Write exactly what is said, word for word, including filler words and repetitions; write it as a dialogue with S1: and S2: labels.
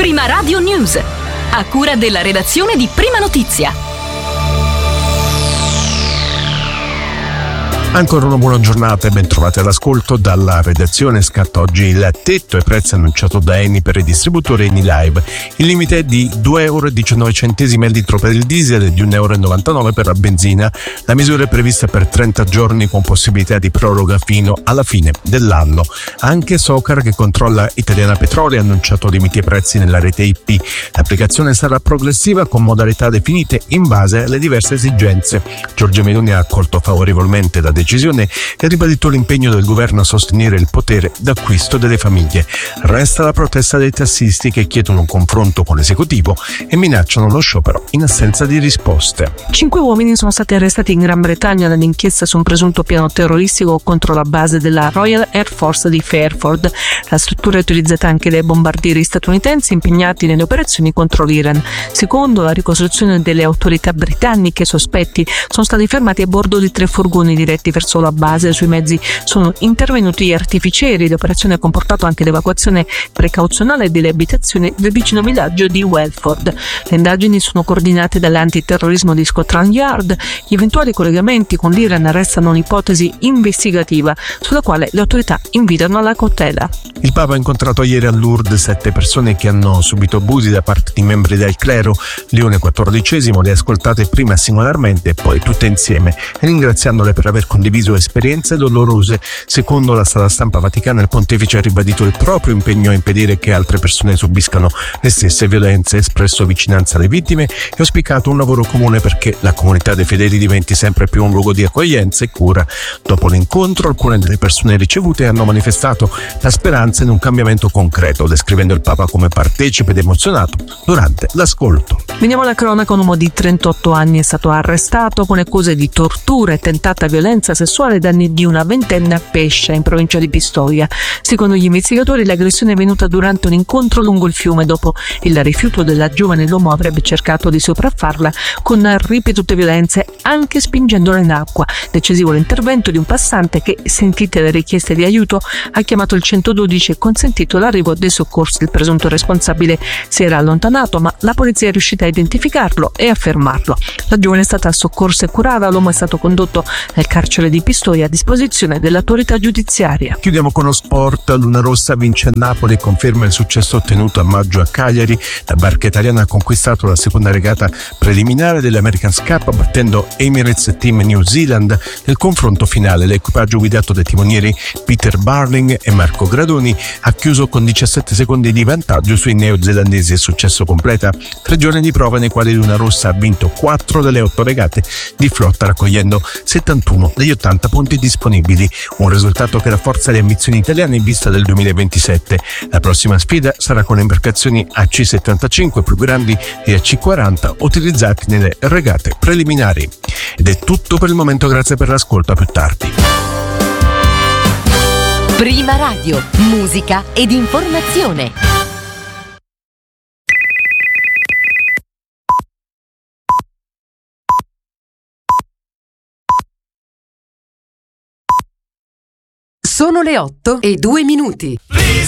S1: Prima Radio News, a cura della redazione di Prima Notizia.
S2: Ancora una buona giornata e ben trovati all'ascolto dalla redazione. Scatta oggi il tetto ai prezzi annunciato da Eni per i distributori Eni Live. Il limite è di due euro e diciannove centesimi al litro per il diesel e di un euro e novantanove per la benzina. La misura è prevista per trenta giorni con possibilità di proroga fino alla fine dell'anno. Anche Socar, che controlla Italiana Petroli, ha annunciato limiti ai prezzi nella rete I P. L'applicazione sarà progressiva con modalità definite in base alle diverse esigenze. Giorgia Meloni ha accolto favorevolmente la decisione e ha ribadito l'impegno del governo a sostenere il potere d'acquisto delle famiglie. Resta la protesta dei tassisti che chiedono un confronto con l'esecutivo e minacciano lo sciopero in assenza di risposte.
S3: Cinque uomini sono stati arrestati in Gran Bretagna nell'inchiesta su un presunto piano terroristico contro la base della Royal Air Force di Fairford. La struttura è utilizzata anche dai bombardieri statunitensi impegnati nelle operazioni contro l'Iran. Secondo la ricostruzione delle autorità britanniche, i sospetti sono stati fermati a bordo di tre furgoni diretti verso la base. Sui mezzi sono intervenuti artificieri. L'operazione ha comportato anche l'evacuazione precauzionale delle abitazioni del vicino villaggio di Welford. Le indagini sono coordinate dall'antiterrorismo di Scotland Yard. Gli eventuali collegamenti con l'Iran restano un'ipotesi investigativa sulla quale le autorità invitano alla cautela.
S2: Il Papa ha incontrato ieri a Lourdes sette persone che hanno subito abusi da parte di membri del clero. Leone quattordicesimo le ha ascoltate prima singolarmente e poi tutte insieme, ringraziandole per aver condiviso esperienze dolorose. Secondo la sala stampa vaticana, il pontefice ha ribadito il proprio impegno a impedire che altre persone subiscano le stesse violenze, espresso vicinanza alle vittime e auspicato un lavoro comune perché la comunità dei fedeli diventi sempre più un luogo di accoglienza e cura. Dopo l'incontro, alcune delle persone ricevute hanno manifestato la speranza in un cambiamento concreto, descrivendo il Papa come partecipe ed emozionato durante l'ascolto.
S3: Veniamo alla cronaca. Un uomo di trentotto anni è stato arrestato con accuse di tortura e tentata violenza sessuale ai danni di una ventenne a Pescia, in provincia di Pistoia. Secondo gli investigatori, l'aggressione è venuta durante un incontro lungo il fiume. Dopo il rifiuto della giovane, l'uomo avrebbe cercato di sopraffarla con ripetute violenze, anche spingendola in acqua. Decisivo l'intervento di un passante che, sentite le richieste di aiuto, ha chiamato il centododici e consentito l'arrivo dei soccorsi. Il presunto responsabile si era allontanato, ma la polizia è riuscita a identificarlo e a fermarlo. La giovane è stata soccorsa e curata. L'uomo è stato condotto nel carcere di Pistoia a disposizione dell'autorità giudiziaria.
S2: Chiudiamo con lo sport. Luna Rossa vince a Napoli e conferma il successo ottenuto a maggio a Cagliari. La barca italiana ha conquistato la seconda regata preliminare dell'America's Cup battendo Emirates Team New Zealand. Nel confronto finale l'equipaggio guidato dai timonieri Peter Barling e Marco Gradoni ha chiuso con diciassette secondi di vantaggio sui neozelandesi. Il successo completa tre giorni di prova nei quali Luna Rossa ha vinto quattro delle otto regate di flotta, raccogliendo settantuno degli ottanta punti disponibili, un risultato che rafforza le ambizioni italiane in vista del duemilaventisette. La prossima sfida sarà con le imbarcazioni A C settantacinque più grandi e A C quaranta utilizzati nelle regate preliminari. Ed è tutto per il momento, grazie per l'ascolto, a più tardi.
S1: Prima Radio, musica ed informazione.
S4: Sono le otto e due minuti.